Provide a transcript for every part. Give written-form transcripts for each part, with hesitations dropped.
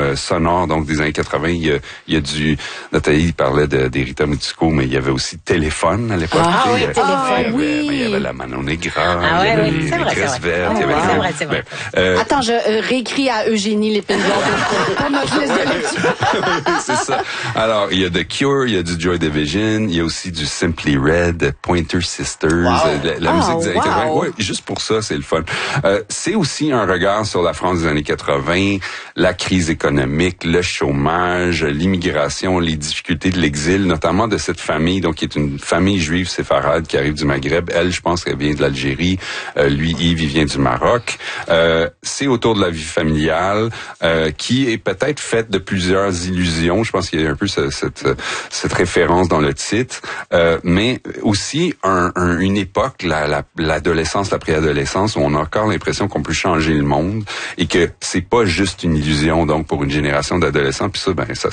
sonore, donc des années 80. Il y a du... Nathalie parlait d'Erita Mitsuko, mais il y avait aussi Téléphone à l'époque. Il y avait la Manon Negra, il y avait les Graisses Vertes. C'est vrai. Attends, je réécris à Eugénie Lépine-Blondeau pour notre liste de lecture. C'est ça. Alors, il y a The Cure, il y a du Joy Division, il y a aussi du Simply Red, Pointer Sisters, la musique des années 80. Ouais, juste pour ça, c'est le fun. C'est aussi un regard sur la France des années 80, la crise économique, le chômage, l'immigration, les difficultés de l'exil, notamment de cette famille, donc qui est une famille juive séfarade qui arrive du Maghreb. Elle, je pense qu'elle vient de l'Algérie. Lui, Yves, il vient du Maroc. C'est autour de la vie familiale, qui est peut-être faite de plusieurs illusions. Je pense qu'il y a un peu cette référence dans le titre, mais aussi une époque, l'adolescence, la préadolescence, où on a encore l'impression qu'on peut changer le monde et que c'est pas juste une illusion. Donc pour une génération d'adolescents, puis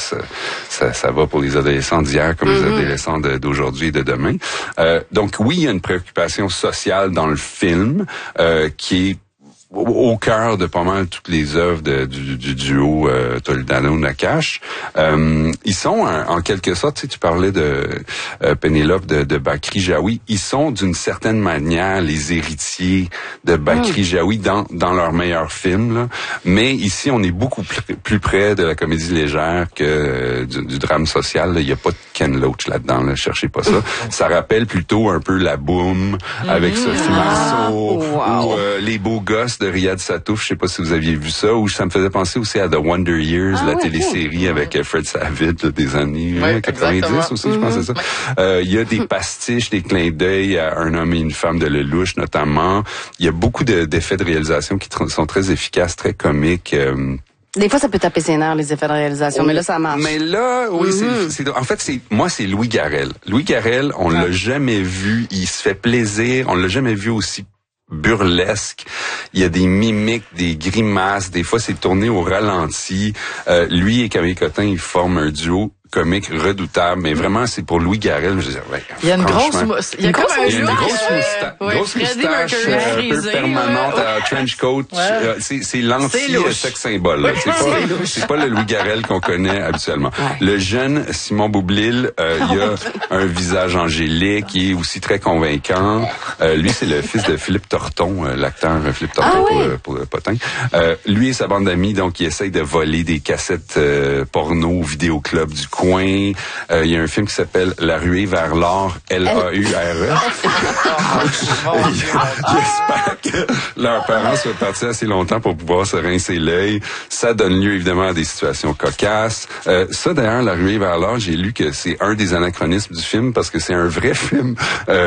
ça va pour les adolescents d'hier comme les adolescents d'aujourd'hui et de demain. Donc oui, il y a une préoccupation sociale dans le film qui est au cœur de pas mal toutes les œuvres du duo Toledano-Nakache. Ils sont en quelque sorte, tu parlais de Pénélope de Bakri Jaoui, ils sont d'une certaine manière les héritiers de Bakri Jaoui dans leur meilleur film, là. Mais ici, on est beaucoup plus près de la comédie légère que du drame social. Il n'y a pas de Ken Loach là-dedans, là, cherchez pas ça. Ça rappelle plutôt un peu La Boum avec Sophie Marceau ou Les Beaux Gosses de Riyad Satouf, je sais pas si vous aviez vu ça, ou ça me faisait penser aussi à The Wonder Years, la télésérie avec Fred Savage des années 90 aussi, je pense que c'est ça. Il y a des pastiches, des clins d'œil à Un homme et une femme de Lelouch notamment. Il y a beaucoup d'effets de réalisation qui sont très efficaces, très comiques. Des fois, ça peut taper ses nerfs, les effets de réalisation, mais là, ça marche. Mais là, oui, en fait, c'est Louis Garrel. Louis Garrel, on l'a jamais vu, il se fait plaisir, on l'a jamais vu aussi burlesque. Il y a des mimiques, des grimaces. Des fois, c'est tourné au ralenti. Lui et Camille Cotin, ils forment un duo comique redoutable, mais vraiment, c'est pour Louis Garrel. Je veux dire, il y a une grosse moustache. Il y a comme une grosse moustache un peu permanente à trench coat. C'est l'anti-sex symbole. C'est pas le Louis Garrel qu'on connaît habituellement. Le jeune Simon Boublil, il a un visage angélique, qui est aussi très convaincant. Lui, c'est le fils de Philippe Torton, l'acteur Philippe Torton pour le potin. Lui et sa bande d'amis, donc, ils essayent de voler des cassettes porno au vidéoclub du coin. Il y a un film qui s'appelle La ruée vers l'or, L-A-U-R-E. J'espère que leurs parents soient partis assez longtemps pour pouvoir se rincer l'œil. Ça donne lieu évidemment à des situations cocasses. Ça d'ailleurs, La ruée vers l'or, j'ai lu que c'est un des anachronismes du film parce que c'est un vrai film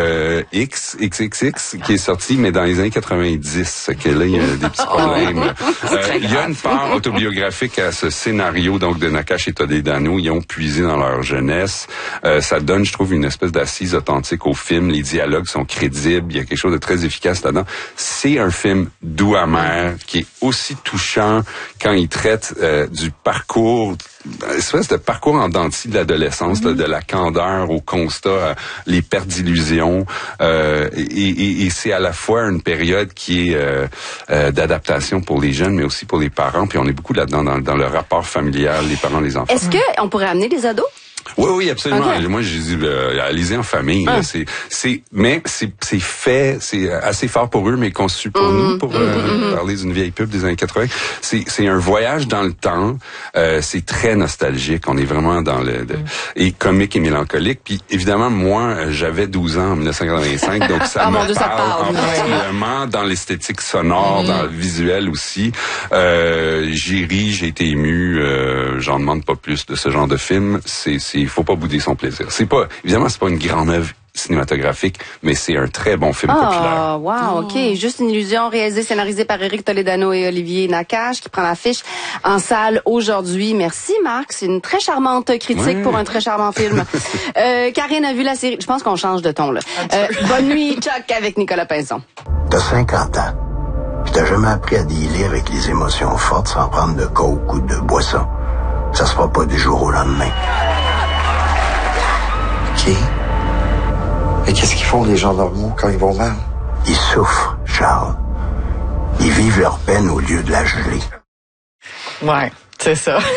XXX qui est sorti, mais dans les années 90. Que là, il y a des petits problèmes. Il y a une part autobiographique à ce scénario donc de Nakache et Toledano. Ils ont puisé dans leur jeunesse. Ça donne, je trouve, une espèce d'assise authentique au film. Les dialogues sont crédibles. Il y a quelque chose de très efficace là-dedans. C'est un film doux amer qui est aussi touchant quand il traite du parcours, une espèce de parcours en dents de scie de l'adolescence, de la candeur au constat, les pertes d'illusions. Et c'est à la fois une période qui est d'adaptation pour les jeunes, mais aussi pour les parents. Puis on est beaucoup là-dedans dans le rapport familial, les parents, les enfants. Est-ce qu'on pourrait amener des ados? Oui, absolument. Okay. Moi, j'ai dit, lisez en famille. Là, mais c'est fait, c'est assez fort pour eux, mais conçu pour nous, pour parler d'une vieille pub des années 80. C'est un voyage dans le temps. C'est très nostalgique. On est vraiment dans et comique et mélancolique. Puis évidemment, moi, j'avais 12 ans en 1985, donc ça me parle particulièrement dans l'esthétique sonore, dans le visuel aussi. J'ai ri, j'ai été ému. J'en demande pas plus de ce genre de film. Il faut pas bouder son plaisir. Évidemment, c'est pas une grande œuvre cinématographique, mais c'est un très bon film populaire. Wow, OK. Juste une illusion, réalisée, scénarisée par Éric Toledano et Olivier Nakache, qui prend l'affiche en salle aujourd'hui. Merci, Marc. C'est une très charmante critique pour un très charmant film. Karine a vu la série. Je pense qu'on change de ton, là. Bonne nuit, Chuck, avec Nicolas Pinson. T'as 50 ans. Puis t'as jamais appris à dealer avec les émotions fortes sans prendre de coke ou de boisson. Ça se fera pas du jour au lendemain. OK. Et qu'est-ce qu'ils font, les gens normaux, quand ils vont mal? Ils souffrent, Charles. Ils vivent leur peine au lieu de la geler. Ouais, c'est ça.